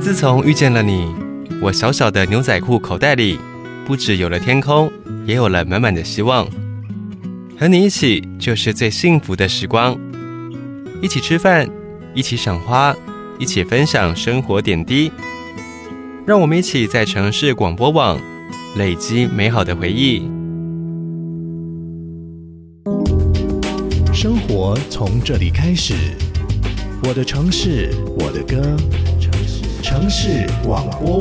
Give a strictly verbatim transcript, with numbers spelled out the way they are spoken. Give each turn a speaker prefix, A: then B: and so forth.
A: 自从遇见了你，我小小的牛仔裤口袋里不只有了天空，也有了满满的希望。和你一起就是最幸福的时光，一起吃饭，一起赏花，一起分享生活点滴。让我们一起在城市广播网累积美好的回忆。
B: 生活从这里开始，我的城市，我的歌，城市广播